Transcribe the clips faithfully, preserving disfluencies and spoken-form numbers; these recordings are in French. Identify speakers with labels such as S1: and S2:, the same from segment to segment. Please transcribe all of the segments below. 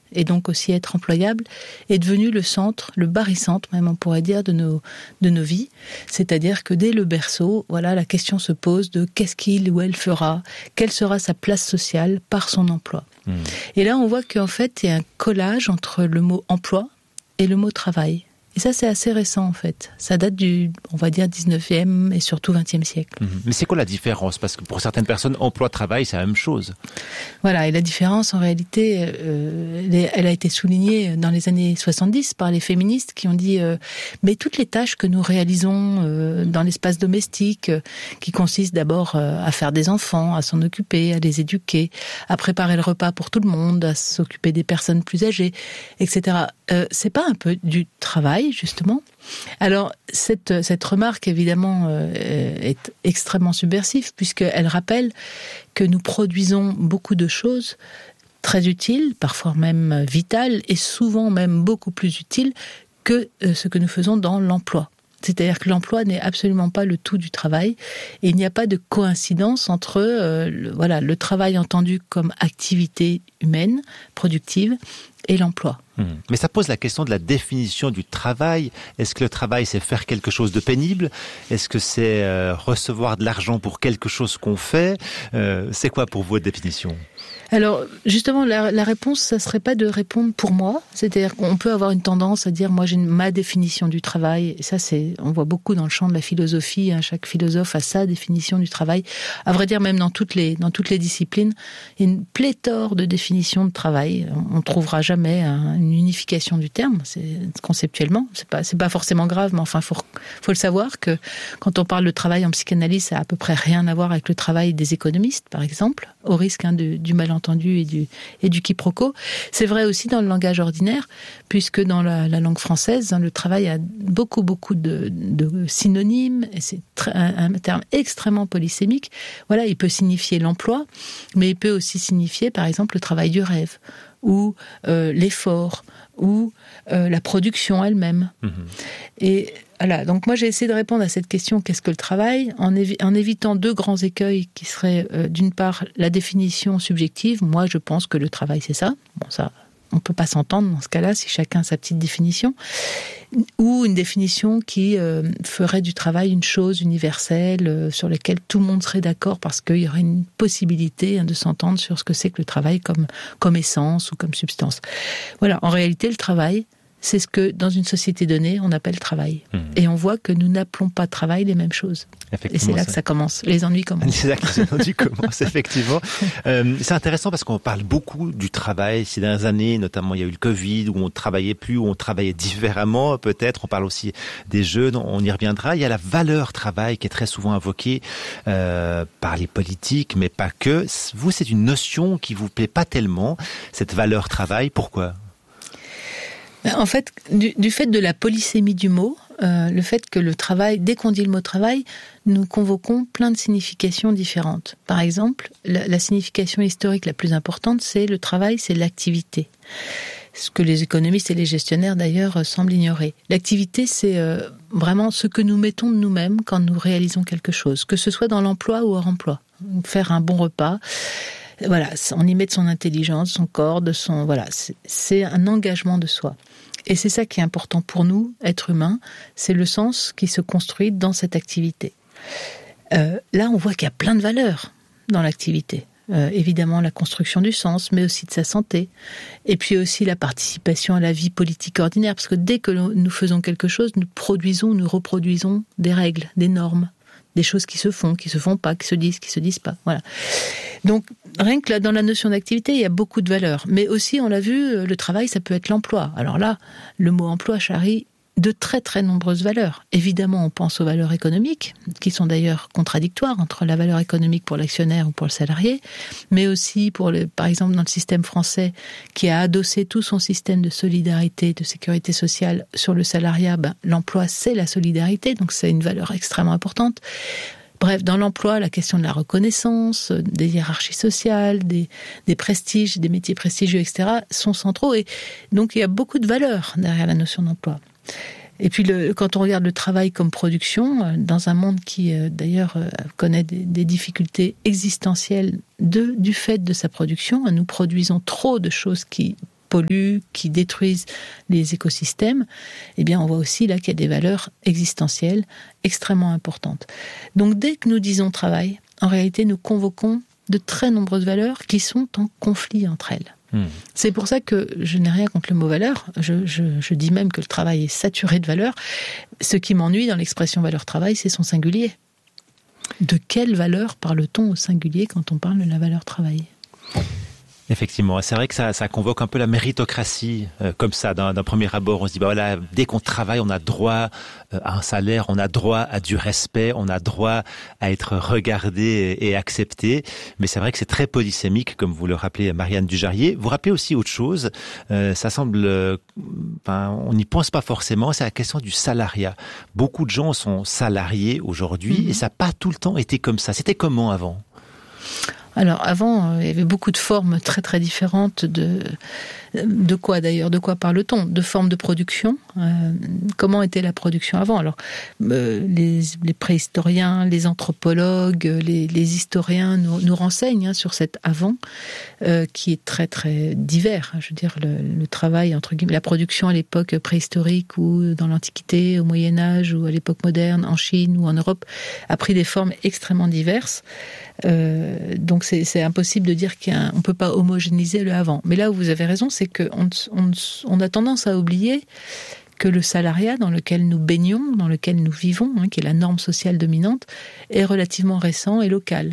S1: et donc aussi être employable, est devenu le centre, le barycentre même on pourrait dire, de nos, de nos vies. C'est-à-dire que dès le berceau, voilà, la question se pose de qu'est-ce qu'il ou elle fera, quelle sera sa place sociale par son emploi. Mmh. Et là on voit qu'en fait il y a un collage entre le mot emploi et le mot travail. Et ça, c'est assez récent, en fait. Ça date du, on va dire, dix-neuvième et surtout vingtième siècle. Mmh.
S2: Mais c'est quoi la différence ? Parce que pour certaines personnes, emploi-travail, c'est la même chose.
S1: Voilà, et la différence, en réalité, euh, elle a été soulignée dans les années soixante-dix par les féministes qui ont dit euh, « Mais toutes les tâches que nous réalisons euh, dans l'espace domestique, euh, qui consistent d'abord euh, à faire des enfants, à s'en occuper, à les éduquer, à préparer le repas pour tout le monde, à s'occuper des personnes plus âgées, et cetera euh, c'est pas un peu du travail justement. Alors, cette, cette remarque, évidemment, euh, est extrêmement subversive, puisqu'elle rappelle que nous produisons beaucoup de choses très utiles, parfois même vitales, et souvent même beaucoup plus utiles que euh, ce que nous faisons dans l'emploi. C'est-à-dire que l'emploi n'est absolument pas le tout du travail, et il n'y a pas de coïncidence entre euh, le, voilà, le travail entendu comme activité humaine, productive, et l'emploi.
S2: Mais ça pose la question de la définition du travail. Est-ce que le travail, c'est faire quelque chose de pénible ? Est-ce que c'est euh, recevoir de l'argent pour quelque chose qu'on fait ? euh, C'est quoi pour vous votre définition ?
S1: Alors, justement, la, la réponse, ça serait pas de répondre pour moi. C'est-à-dire qu'on peut avoir une tendance à dire, moi, j'ai une, ma définition du travail. Et ça, c'est, on voit beaucoup dans le champ de la philosophie. Hein, chaque philosophe a sa définition du travail. À vrai dire, même dans toutes les, dans toutes les disciplines, il y a une pléthore de définitions de travail. On ne trouvera jamais un, une unification du terme. C'est conceptuellement, c'est pas, c'est pas forcément grave, mais enfin, faut, faut le savoir que quand on parle de travail en psychanalyse, ça a à peu près rien à voir avec le travail des économistes, par exemple, au risque hein, de, du malentendu entendu et du, et du quiproquo. C'est vrai aussi dans le langage ordinaire, puisque dans la, la langue française, le travail a beaucoup, beaucoup de, de synonymes, et c'est très, un, un terme extrêmement polysémique. Voilà, il peut signifier l'emploi, mais il peut aussi signifier, par exemple, le travail du rêve, ou euh, l'effort, ou euh, la production elle-même. Mmh. Et voilà, donc moi j'ai essayé de répondre à cette question, qu'est-ce que le travail, en, évi- en évitant deux grands écueils qui seraient euh, d'une part la définition subjective. Moi je pense que le travail c'est ça, bon ça on ne peut pas s'entendre dans ce cas-là si chacun a sa petite définition, ou une définition qui euh, ferait du travail une chose universelle euh, sur laquelle tout le monde serait d'accord parce qu'il y aurait une possibilité hein, de s'entendre sur ce que c'est que le travail comme, comme essence ou comme substance. Voilà, en réalité le travail, c'est ce que, dans une société donnée, on appelle travail. Mmh. Et on voit que nous n'appelons pas travail les mêmes choses. Et c'est là ça... que ça commence. Les ennuis commencent.
S2: C'est là que les ennuis commencent, effectivement. Euh, c'est intéressant parce qu'on parle beaucoup du travail ces dernières années, notamment il y a eu le Covid, où on travaillait plus, où on travaillait différemment, peut-être. On parle aussi des jeunes, on y reviendra. Il y a la valeur travail qui est très souvent invoquée euh, par les politiques, mais pas que. Vous, c'est une notion qui vous plaît pas tellement, cette valeur travail. Pourquoi ?
S1: En fait, du, du fait de la polysémie du mot, euh, le fait que le travail, dès qu'on dit le mot travail, nous convoquons plein de significations différentes. Par exemple, la, la signification historique la plus importante, c'est le travail, c'est l'activité. Ce que les économistes et les gestionnaires d'ailleurs semblent ignorer. L'activité, c'est euh, vraiment ce que nous mettons de nous-mêmes quand nous réalisons quelque chose, que ce soit dans l'emploi ou hors emploi. Faire un bon repas. Voilà, on y met de son intelligence, son corps, de son voilà, c'est, c'est un engagement de soi. Et c'est ça qui est important pour nous, êtres humains, c'est le sens qui se construit dans cette activité. Euh, là, on voit qu'il y a plein de valeurs dans l'activité. Euh, évidemment, la construction du sens, mais aussi de sa santé. Et puis aussi la participation à la vie politique ordinaire, parce que dès que nous faisons quelque chose, nous produisons, nous reproduisons des règles, des normes. Des choses qui se font, qui se font pas, qui se disent, qui se disent pas. Voilà. Donc, rien que là, dans la notion d'activité, il y a beaucoup de valeurs. Mais aussi, on l'a vu, le travail, ça peut être l'emploi. Alors là, le mot emploi charrie de très très nombreuses valeurs. Évidemment, on pense aux valeurs économiques, qui sont d'ailleurs contradictoires entre la valeur économique pour l'actionnaire ou pour le salarié, mais aussi pour le, par exemple dans le système français qui a adossé tout son système de solidarité, de sécurité sociale sur le salariat. Ben, l'emploi, c'est la solidarité, donc c'est une valeur extrêmement importante. Bref, dans l'emploi, la question de la reconnaissance, des hiérarchies sociales, des, des prestiges, des métiers prestigieux, et cetera, sont centraux. Et donc, il y a beaucoup de valeurs derrière la notion d'emploi. Et puis, le, quand on regarde le travail comme production, dans un monde qui, euh, d'ailleurs, euh, connaît des, des difficultés existentielles de, du fait de sa production, nous produisons trop de choses qui polluent, qui détruisent les écosystèmes, eh bien, on voit aussi là qu'il y a des valeurs existentielles extrêmement importantes. Donc, dès que nous disons travail, en réalité, nous convoquons de très nombreuses valeurs qui sont en conflit entre elles. Mmh. C'est pour ça que je n'ai rien contre le mot valeur. Je, je, je dis même que le travail est saturé de valeurs. Ce qui m'ennuie dans l'expression valeur-travail, c'est son singulier. De quelle valeur parle-t-on au singulier quand on parle de la valeur travail ?
S2: Effectivement, c'est vrai que ça, ça convoque un peu la méritocratie, euh, comme ça, d'un, d'un premier abord. On se dit, bah voilà, dès qu'on travaille, on a droit euh, à un salaire, on a droit à du respect, on a droit à être regardé et, et accepté. Mais c'est vrai que c'est très polysémique, comme vous le rappelez, Marianne Dujarrier. Vous rappelez aussi autre chose, euh, ça semble, euh, enfin, on n'y pense pas forcément, c'est la question du salariat. Beaucoup de gens sont salariés aujourd'hui, mmh. et ça n'a pas tout le temps été comme ça. C'était comment avant ?
S1: Alors avant, il y avait beaucoup de formes très très différentes de de quoi d'ailleurs, de quoi parle-t-on ? De formes de production. Euh, comment était la production avant ? Alors euh, les, les préhistoriens, les anthropologues, les, les historiens nous, nous renseignent hein, sur cet avant euh, qui est très très divers. Je veux dire le, le travail entre guillemets, la production à l'époque préhistorique ou dans l'Antiquité, au Moyen Âge ou à l'époque moderne, en Chine ou en Europe, a pris des formes extrêmement diverses. Euh, donc c'est, c'est impossible de dire qu'on ne peut pas homogénéiser le avant. Mais là où vous avez raison, c'est qu'on on, on a tendance à oublier que le salariat dans lequel nous baignons, dans lequel nous vivons, hein, qui est la norme sociale dominante, est relativement récent et local.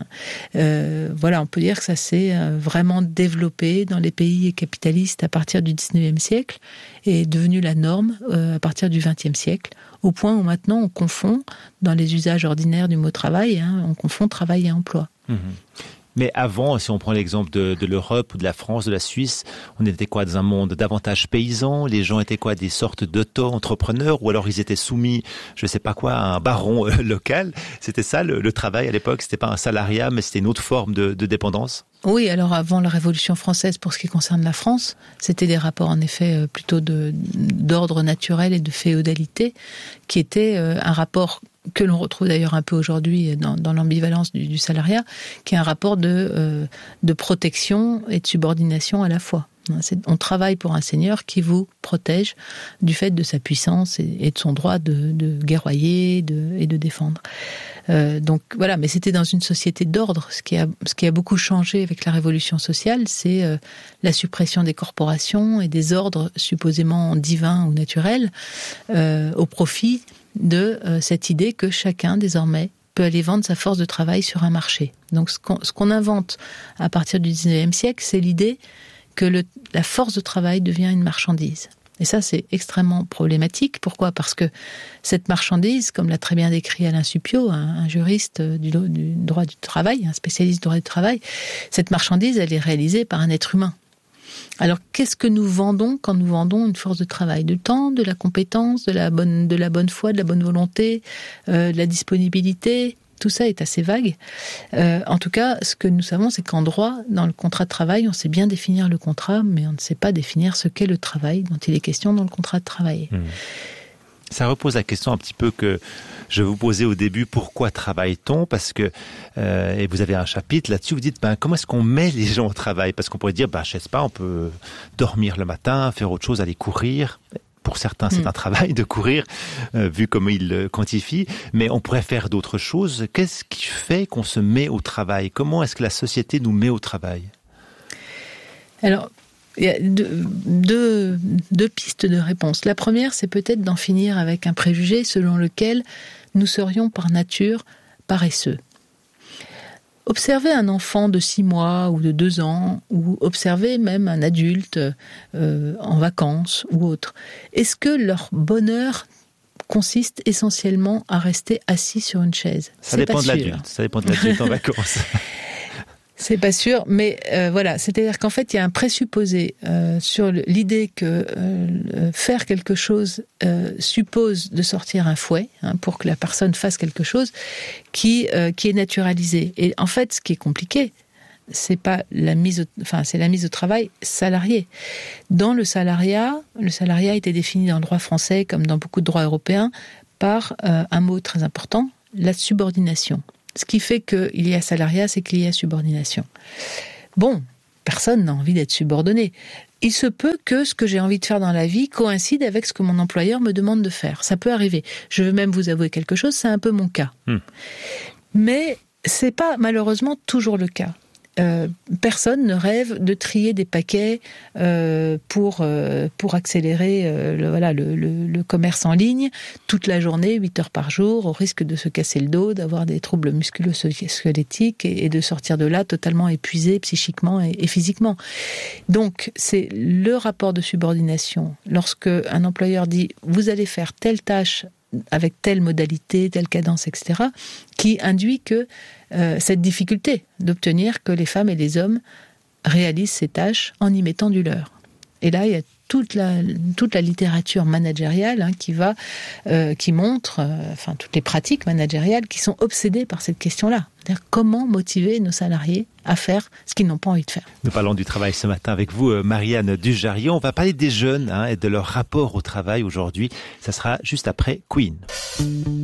S1: Euh, voilà, on peut dire que ça s'est vraiment développé dans les pays capitalistes à partir du dix-neuvième siècle et est devenu la norme euh, à partir du vingtième siècle, au point où maintenant on confond, dans les usages ordinaires du mot travail, hein, on confond travail et emploi. Mmh.
S2: Mais avant, si on prend l'exemple de, de l'Europe ou de la France, de la Suisse, on était quoi dans un monde davantage paysan ? Les gens étaient quoi, des sortes d'auto-entrepreneurs, ou alors ils étaient soumis, je sais pas quoi, à un baron euh, local. C'était ça le, le travail à l'époque. C'était pas un salariat, mais c'était une autre forme de, de dépendance.
S1: Oui, alors avant la Révolution française, pour ce qui concerne la France, c'était des rapports en effet plutôt de, d'ordre naturel et de féodalité, qui étaient un rapport que l'on retrouve d'ailleurs un peu aujourd'hui dans, dans l'ambivalence du, du salariat, qui est un rapport de, euh, de protection et de subordination à la fois. C'est, on travaille pour un seigneur qui vous protège du fait de sa puissance et, et de son droit de, de guerroyer de, et de défendre. Euh, donc voilà, mais c'était dans une société d'ordre. Ce qui a, ce qui a beaucoup changé avec la révolution sociale, c'est euh, la suppression des corporations et des ordres supposément divins ou naturels euh, au profit de euh, cette idée que chacun désormais peut aller vendre sa force de travail sur un marché. Donc ce qu'on, ce qu'on invente à partir du dix-neuvième siècle, c'est l'idée que le, la force de travail devient une marchandise. Et ça, c'est extrêmement problématique. Pourquoi ? Parce que cette marchandise, comme l'a très bien décrit Alain Suppiot, un, un juriste du, du droit du travail, un spécialiste du droit du travail, cette marchandise, elle est réalisée par un être humain. Alors, qu'est-ce que nous vendons quand nous vendons une force de travail ? Du temps, de la compétence, de la bonne, de la bonne foi, de la bonne volonté, euh, de la disponibilité ? Tout ça est assez vague. Euh, en tout cas, ce que nous savons, c'est qu'en droit, dans le contrat de travail, on sait bien définir le contrat, mais on ne sait pas définir ce qu'est le travail dont il est question dans le contrat de travail. Mmh.
S2: Ça repose la question un petit peu que je vous posais au début, pourquoi travaille-t-on ? Parce que, euh, et vous avez un chapitre là-dessus, vous dites, ben, comment est-ce qu'on met les gens au travail ? Parce qu'on pourrait dire, ben, je sais pas, on peut dormir le matin, faire autre chose, aller courir. Pour certains, c'est mmh. un travail de courir, euh, vu comme ils le quantifient, mais on pourrait faire d'autres choses. Qu'est-ce qui fait qu'on se met au travail ? Comment est-ce que la société nous met au travail ?
S1: Alors, il y a deux, deux, deux pistes de réponse. La première, c'est peut-être d'en finir avec un préjugé selon lequel nous serions par nature paresseux. Observez un enfant de six mois ou de deux ans, ou observez même un adulte euh, en vacances ou autre. Est-ce que leur bonheur consiste essentiellement à rester assis sur une chaise ?
S2: Ça
S1: C'est
S2: dépend
S1: pas
S2: de
S1: sûr.
S2: l'adulte. Ça dépend de l'adulte en vacances.
S1: C'est pas sûr, mais euh, voilà, c'est-à-dire qu'en fait, il y a un présupposé euh, sur l'idée que euh, faire quelque chose euh, suppose de sortir un fouet hein, pour que la personne fasse quelque chose qui euh, qui est naturalisé. Et en fait, ce qui est compliqué, c'est pas la mise, au, enfin, c'est la mise au travail salarié. Dans le salariat, le salariat a été défini dans le droit français comme dans beaucoup de droits européens par euh, un mot très important, la subordination. Ce qui fait qu'il y a salariat, c'est qu'il y a subordination. Bon, personne n'a envie d'être subordonné. il se peut que ce que j'ai envie de faire dans la vie coïncide avec ce que mon employeur me demande de faire. Ça peut arriver. Je veux même vous avouer quelque chose, c'est un peu mon cas. Mmh. Mais c'est pas malheureusement toujours le cas. Euh, personne ne rêve de trier des paquets euh, pour euh, pour accélérer euh, le, voilà le, le, le commerce en ligne toute la journée, huit heures par jour, au risque de se casser le dos, d'avoir des troubles musculo-squelettiques et, et de sortir de là totalement épuisé psychiquement et, et physiquement. Donc c'est le rapport de subordination. Lorsque un employeur dit vous allez faire telle tâche avec telle modalité, telle cadence, et cetera, qui induit que euh, cette difficulté d'obtenir que les femmes et les hommes réalisent ces tâches en y mettant du leur. Et là, il y a toute la, toute la littérature managériale hein, qui va, euh, qui montre, euh, enfin toutes les pratiques managériales qui sont obsédées par cette question-là. C'est-à-dire comment motiver nos salariés à faire ce qu'ils n'ont pas envie de faire.
S2: Nous parlons du travail ce matin avec vous, Marianne Dujarion. On va parler des jeunes hein, et de leur rapport au travail aujourd'hui. Ça sera juste après Queen.